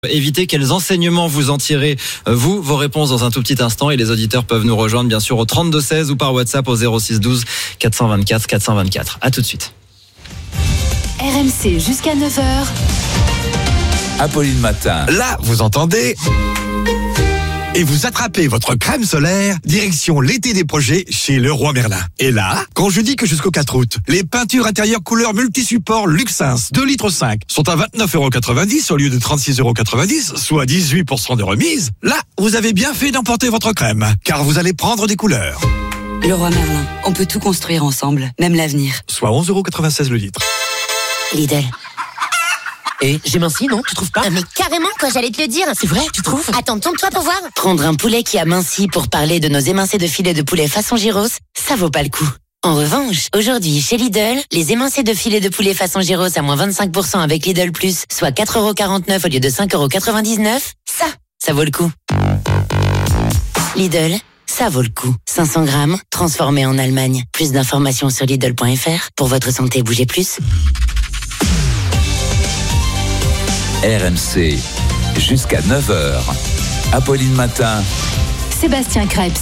Éviter, quels enseignements vous en tirez, vous, vos réponses dans un tout petit instant, et les auditeurs peuvent nous rejoindre bien sûr au 3216 ou par WhatsApp au 06 12 424 424. À tout de suite. RMC jusqu'à 9h. Apolline Matin. Là, vous entendez ? Et vous attrapez votre crème solaire, direction l'été des projets chez Leroy Merlin. Et là, quand je dis que jusqu'au 4 août, les peintures intérieures couleur multi-support Luxins 2,5 litres sont à 29,90 € au lieu de 36,90 €, soit 18% de remise, là, vous avez bien fait d'emporter votre crème, car vous allez prendre des couleurs. Leroy Merlin, on peut tout construire ensemble, même l'avenir. Soit 11,96 € le litre. Lidl. Et j'ai minci, non? Tu trouves pas? Mais carrément, quoi, j'allais te le dire. C'est vrai, tu trouves? Attends, tourne-toi pour voir. Prendre un poulet qui a minci pour parler de nos émincés de filet de poulet façon gyros, ça vaut pas le coup. En revanche, aujourd'hui, chez Lidl, les émincés de filet de poulet façon gyros à moins 25% avec Lidl Plus, soit 4,49 € au lieu de 5,99 €, ça vaut le coup. Lidl, ça vaut le coup. 500 grammes, transformé en Allemagne. Plus d'informations sur Lidl.fr. Pour votre santé, bougez plus. RMC, jusqu'à 9h. Apolline Matin. Sébastien Krebs.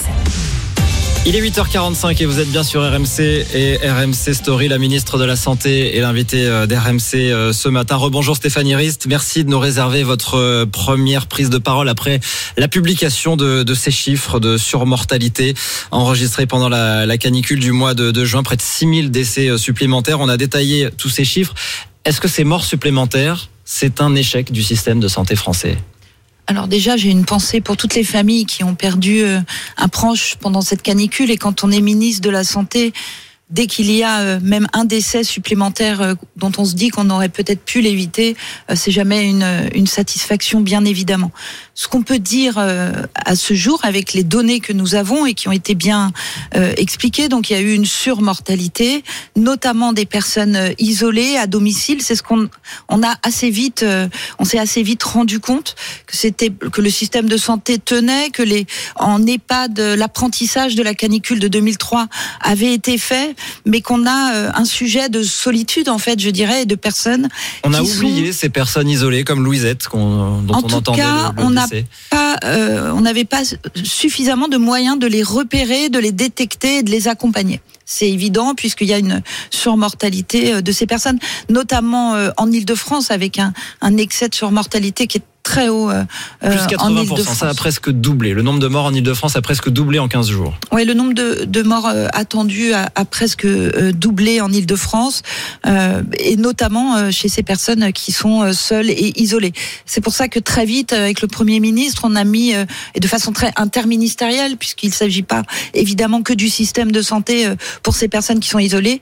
Il est 8h45 et vous êtes bien sur RMC et RMC Story. La ministre de la Santé est l'invitée d'RMC ce matin. Rebonjour Stéphanie Rist, merci de nous réserver votre première prise de parole après la publication de ces chiffres de surmortalité enregistrés pendant la canicule du mois de juin. Près de 6000 décès supplémentaires. On a détaillé tous ces chiffres. Est-ce que ces morts supplémentaires, c'est un échec du système de santé français ? Alors déjà, j'ai une pensée pour toutes les familles qui ont perdu un proche pendant cette canicule. Et quand on est ministre de la Santé, dès qu'il y a même un décès supplémentaire dont on se dit qu'on aurait peut-être pu l'éviter, c'est jamais une satisfaction, bien évidemment. Ce qu'on peut dire à ce jour, avec les données que nous avons et qui ont été bien expliquées, donc il y a eu une surmortalité, notamment des personnes isolées à domicile. C'est ce qu'on a assez vite, on s'est assez vite rendu compte que le système de santé tenait, que en EHPAD, l'apprentissage de la canicule de 2003 avait été fait, mais qu'on a un sujet de solitude, en fait, je dirais, et de personnes. On a oublié ces personnes isolées comme Louisette, dont on entendait le décès. On n'avait pas suffisamment de moyens de les repérer, de les détecter et de les accompagner. C'est évident puisqu'il y a une surmortalité de ces personnes, notamment en Île-de-France, avec un excès de surmortalité qui est très haut plus 80%, ça a presque doublé. Le nombre de morts en Île-de-France a presque doublé en 15 jours. Oui, le nombre de morts attendus a presque doublé en Île-de-France, et notamment chez ces personnes qui sont seules et isolées. C'est pour ça que très vite, avec le Premier ministre, on a mis, et de façon très interministérielle, puisqu'il ne s'agit pas évidemment que du système de santé pour ces personnes qui sont isolées,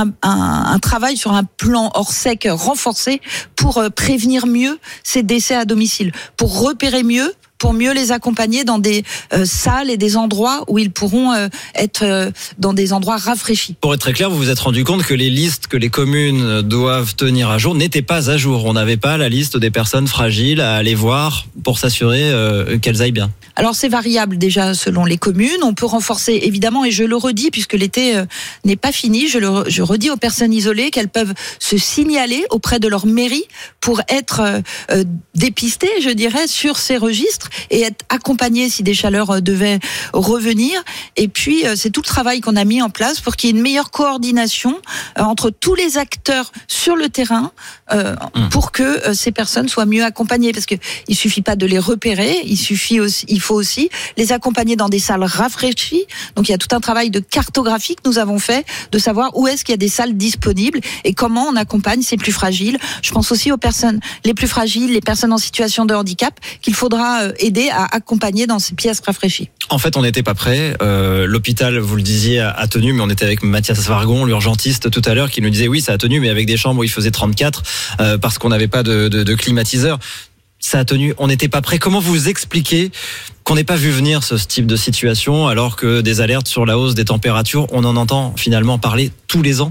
un travail sur un plan Orsec renforcé pour prévenir mieux ces décès à domicile, pour repérer mieux, pour mieux les accompagner dans des salles et des endroits où ils pourront être dans des endroits rafraîchis. Pour être très clair, vous vous êtes rendu compte que les listes que les communes doivent tenir à jour n'étaient pas à jour. On n'avait pas la liste des personnes fragiles à aller voir pour s'assurer qu'elles aillent bien. Alors c'est variable déjà selon les communes. On peut renforcer évidemment, et je le redis puisque l'été n'est pas fini, je redis aux personnes isolées qu'elles peuvent se signaler auprès de leur mairie pour être dépistées, je dirais, sur ces registres et être accompagnées si des chaleurs devaient revenir. Et puis c'est tout le travail qu'on a mis en place pour qu'il y ait une meilleure coordination entre tous les acteurs sur le terrain pour que ces personnes soient mieux accompagnées, parce que il suffit pas de les repérer, il faut aussi les accompagner dans des salles rafraîchies. Donc il y a tout un travail de cartographie que nous aving fait, de savoir où est-ce qu'il y a des salles disponibles et comment on accompagne ces plus fragiles. Je pense aussi aux personnes les plus fragiles, les personnes en situation de handicap, qu'il faudra aider à accompagner dans ces pièces rafraîchies. En fait, on n'était pas prêts. L'hôpital, vous le disiez, a tenu, mais on était avec Mathias Vargon, l'urgentiste, tout à l'heure, qui nous disait oui, ça a tenu, mais avec des chambres où il faisait 34, parce qu'on n'avait pas de climatiseur. Ça a tenu, on n'était pas prêt. Comment vous expliquez qu'on n'ait pas vu venir ce type de situation alors que des alertes sur la hausse des températures, on en entend finalement parler tous les ans ?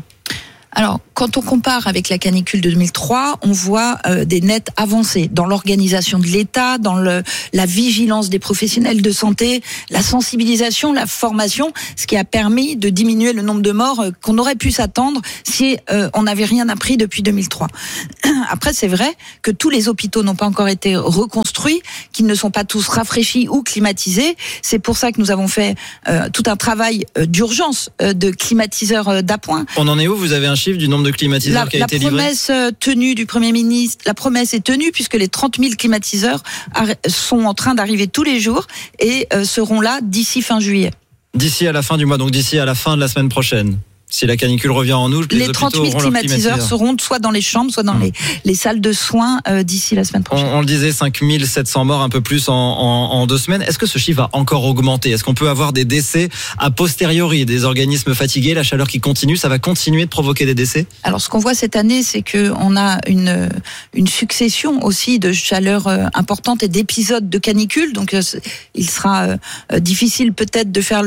Alors, quand on compare avec la canicule de 2003, on voit des nets avancées dans l'organisation de l'État, dans la vigilance des professionnels de santé, la sensibilisation, la formation, ce qui a permis de diminuer le nombre de morts qu'on aurait pu s'attendre si on n'avait rien appris depuis 2003. Après, c'est vrai que tous les hôpitaux n'ont pas encore été reconstruits, qu'ils ne sont pas tous rafraîchis ou climatisés. C'est pour ça que nous avons fait tout un travail d'urgence de climatiseurs d'appoint. On en est où ? Vous avez un chiffre du nombre de climatiseurs qui a été livré ? La promesse tenue du Premier ministre, la promesse est tenue puisque les 30 000 climatiseurs sont en train d'arriver tous les jours et seront là d'ici fin juillet. D'ici à la fin du mois, donc d'ici à la fin de la semaine prochaine. Si la canicule revient en août, les 30 000 climatiseurs seront soit dans les chambres, soit dans les salles de soins d'ici la semaine prochaine. On le disait, 5 700 morts, un peu plus en 2 semaines. Est-ce que ce chiffre va encore augmenter ? Est-ce qu'on peut avoir des décès a posteriori, des organismes fatigués, la chaleur qui continue, ça va continuer de provoquer des décès ? Alors, ce qu'on voit cette année, c'est qu'on a une succession aussi de chaleur importante et d'épisodes de canicule. Donc, il sera difficile peut-être de faire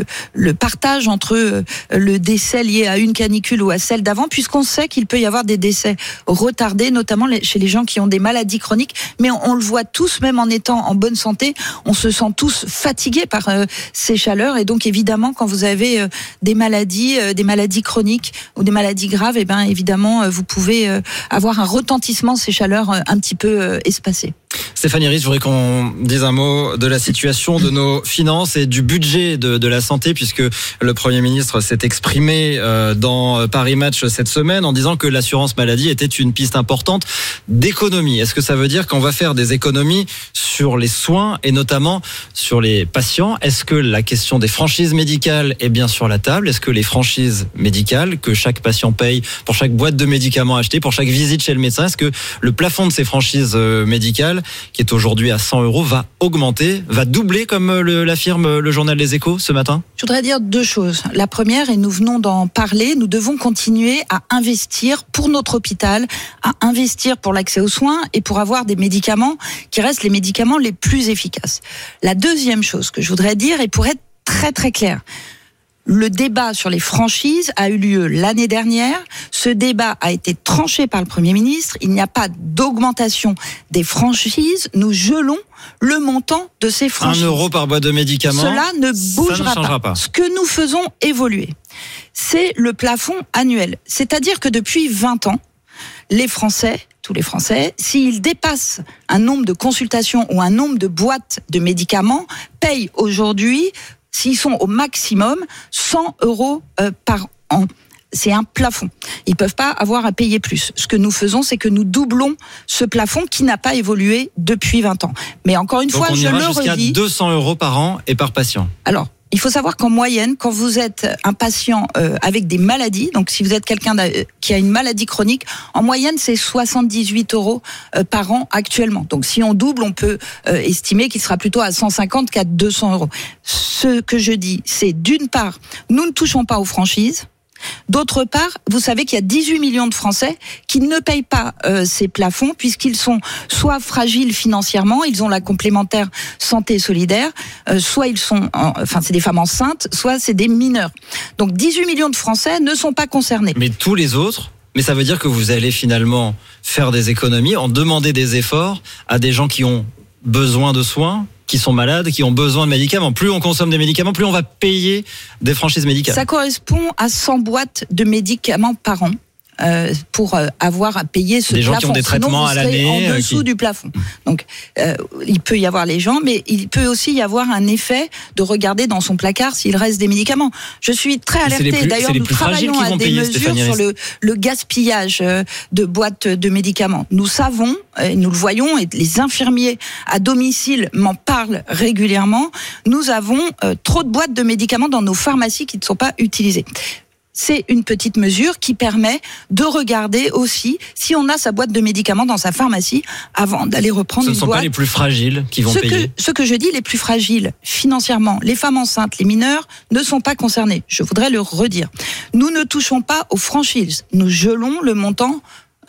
le partage entre le décès lié à une canicule ou à celle d'avant, puisqu'on sait qu'il peut y avoir des décès retardés, notamment chez les gens qui ont des maladies chroniques. Mais on le voit tous, même en étant en bonne santé, on se sent tous fatigués par ces chaleurs. Et donc, évidemment, quand vous avez des maladies chroniques ou des maladies graves, eh ben, évidemment, vous pouvez avoir un retentissement de ces chaleurs un petit peu espacées. Stéphanie Rist, je voudrais qu'on dise un mot de la situation de nos finances et du budget de la santé, puisque le Premier ministre s'est exprimé dans Paris Match cette semaine en disant que l'assurance maladie était une piste importante d'économie. Est-ce que ça veut dire qu'on va faire des économies sur les soins et notamment sur les patients ? Est-ce que la question des franchises médicales est bien sur la table ? Est-ce que les franchises médicales que chaque patient paye pour chaque boîte de médicaments achetée, pour chaque visite chez le médecin, est-ce que le plafond de ces franchises médicales, qui est aujourd'hui à 100 €, va augmenter, va doubler comme l'affirme le journal Les Échos ce matin ? Je voudrais dire 2 choses. La première, et nous venons d'en parler, nous devons continuer à investir pour notre hôpital, à investir pour l'accès aux soins et pour avoir des médicaments qui restent les médicaments les plus efficaces. La deuxième chose que je voudrais dire, et pour être très très clair, le débat sur les franchises a eu lieu l'année dernière. Ce débat a été tranché par le Premier ministre. Il n'y a pas d'augmentation des franchises. Nous gelons le montant de ces franchises. 1 € par boîte de médicaments. Cela ne bougera pas. Ce que nous faisons évoluer, c'est le plafond annuel. C'est-à-dire que depuis 20 ans, les Français, tous les Français, s'ils dépassent un nombre de consultations ou un nombre de boîtes de médicaments, payent aujourd'hui, s'ils sont au maximum, 100 € par an. C'est un plafond. Ils peuvent pas avoir à payer plus. Ce que nous faisons, c'est que nous doublons ce plafond qui n'a pas évolué depuis 20 ans. Mais encore une fois, je le redis. jusqu'à 200 € par an et par patient. Alors, il faut savoir qu'en moyenne, quand vous êtes un patient avec des maladies, donc si vous êtes quelqu'un qui a une maladie chronique, en moyenne, c'est 78 € par an actuellement. Donc si on double, on peut estimer qu'il sera plutôt à 150 qu'à 200 €. Ce que je dis, c'est d'une part, nous ne touchons pas aux franchises. D'autre part, vous savez qu'il y a 18 millions de Français qui ne payent pas ces plafonds puisqu'ils sont soit fragiles financièrement, ils ont la complémentaire santé solidaire, soit ils sont, c'est des femmes enceintes, soit c'est des mineurs. Donc 18 millions de Français ne sont pas concernés. Mais tous les autres, mais ça veut dire que vous allez finalement faire des économies, en demander des efforts à des gens qui ont besoin de soins, qui sont malades, qui ont besoin de médicaments. Plus on consomme des médicaments, plus on va payer des franchises médicales. Ça correspond à 100 boîtes de médicaments par an. Pour avoir à payer ce plafond. Des gens qui ont des traitements à l'année. En dessous du plafond. Donc, il peut y avoir les gens, mais il peut aussi y avoir un effet de regarder dans son placard s'il reste des médicaments. Je suis très alertée. D'ailleurs, nous travaillons à des mesures sur le gaspillage de boîtes de médicaments. Nous savons, et nous le voyons, et les infirmiers à domicile m'en parlent régulièrement, nous avons trop de boîtes de médicaments dans nos pharmacies qui ne sont pas utilisées. C'est une petite mesure qui permet de regarder aussi si on a sa boîte de médicaments dans sa pharmacie avant d'aller reprendre une boîte. Ce ne sont pas les plus fragiles qui vont payer. Ce que je dis, les plus fragiles financièrement, les femmes enceintes, les mineurs, ne sont pas concernés. Je voudrais le redire. Nous ne touchons pas aux franchises. Nous gelons le montant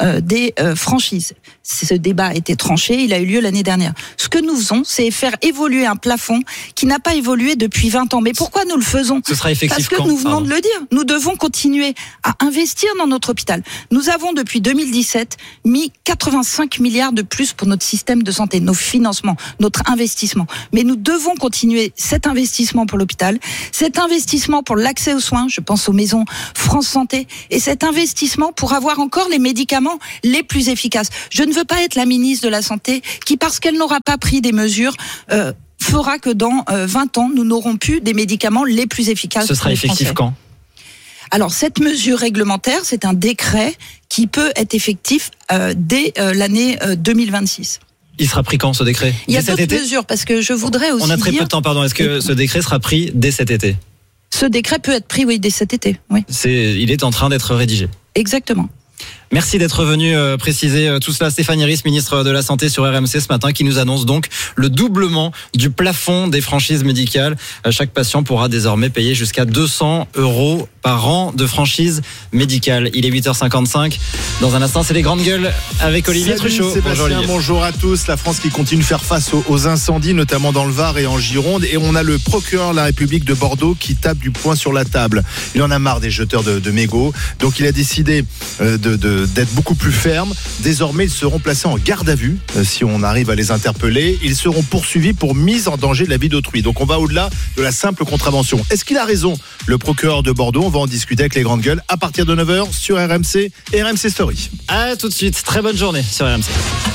des franchises. Ce débat a été tranché, il a eu lieu l'année dernière. Ce que nous faisons, c'est faire évoluer un plafond qui n'a pas évolué depuis 20 ans. Mais pourquoi nous le faisons ? Ce sera effectif Parce que quand ? nous venons de le dire, nous devons continuer à investir dans notre hôpital. Nous avons depuis 2017 mis 85 milliards de plus pour notre système de santé, nos financements, notre investissement. Mais nous devons continuer cet investissement pour l'hôpital, cet investissement pour l'accès aux soins, je pense aux maisons France Santé, et cet investissement pour avoir encore les médicaments les plus efficaces. Je ne veux pas être la ministre de la Santé qui, parce qu'elle n'aura pas pris des mesures, fera que dans 20 ans, nous n'aurons plus des médicaments les plus efficaces. Ce sera effectif quand ? Alors, cette mesure réglementaire, c'est un décret qui peut être effectif dès l'année 2026. Il sera pris quand, ce décret ? Il y a Dès cet d'autres été ? mesures, parce que je voudrais aussi On a très peu de temps, pardon. Est-ce que ce décret sera pris dès cet été ? Ce décret peut être pris, oui, dès cet été. Oui. Il est en train d'être rédigé. Exactement. Merci d'être venu préciser tout cela. Stéphanie Rist, ministre de la Santé sur RMC ce matin, qui nous annonce donc le doublement du plafond des franchises médicales. Chaque patient pourra désormais payer jusqu'à 200 € par an de franchise médicale. Il est 8h55. Dans un instant, c'est les grandes gueules avec Olivier Truchot. Sébastien, bonjour Olivier. Bonjour à tous. La France qui continue de faire face aux incendies, notamment dans le Var et en Gironde. Et on a le procureur de la République de Bordeaux qui tape du poing sur la table. Il en a marre des jeteurs de mégots. Donc il a décidé d'être beaucoup plus ferme. Désormais, ils seront placés en garde à vue si on arrive à les interpeller. Ils seront poursuivis pour mise en danger de la vie d'autrui. Donc on va au-delà de la simple contravention. Est-ce qu'il a raison, le procureur de Bordeaux? On va en discuter avec les grandes gueules à partir de 9h sur RMC et RMC Story. À tout de suite. Très bonne journée sur RMC.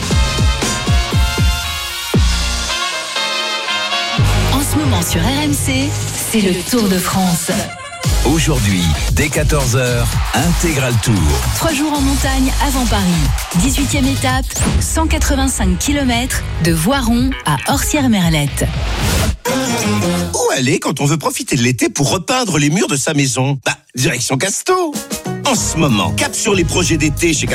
En ce moment sur RMC, c'est le Tour de France. Aujourd'hui, dès 14h, Intégral Tour. 3 jours en montagne avant Paris. 18e étape, 185 km de Voiron à Orsières-Merlette. Où aller quand on veut profiter de l'été pour repeindre les murs de sa maison? Direction Casto. En ce moment, cap sur les projets d'été chez Casto.